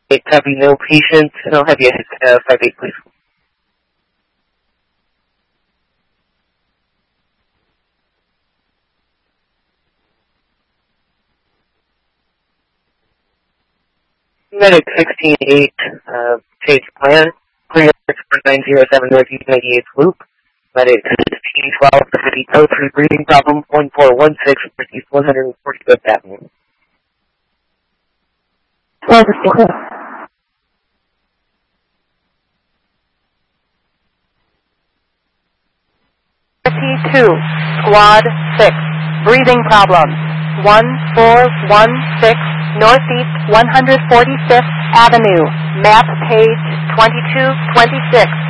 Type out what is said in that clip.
Copy, no patient, and I'll have you hit 5-8, please. Medic 16-8, change plan, clear 907 Northeast 98th Loop. Medic 16-12, Pacific Code 3 breathing problem, 1416 Northeast 145th Avenue. T2, Squad 6, breathing problems, 1416 Northeast 145th Avenue, map page 2226.